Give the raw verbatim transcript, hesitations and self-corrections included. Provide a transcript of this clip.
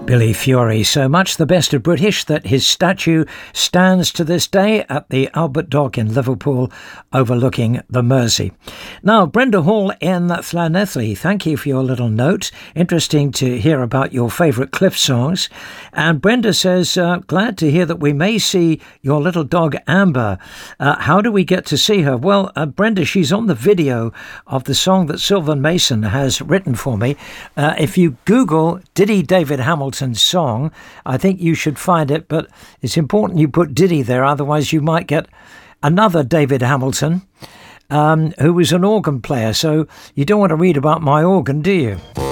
Billy Fury, so much the best of British that his statue stands to this day at the Albert Dock in Liverpool, overlooking the Mersey. Now, Brenda Hall in Llanelli, thank you for your little note. Interesting to hear about your favourite Cliff songs. And Brenda says, uh, glad to hear that we may see your little dog Amber. Uh, how do we get to see her? Well, uh, Brenda, she's on the video of the song that Sylvan Mason has written for me. Uh, if you Google Diddy David Hamilton song, I think you should find it, but it's important you put Diddy there, otherwise you might get another David Hamilton, um, who was an organ player, so you don't want to read about my organ, do you?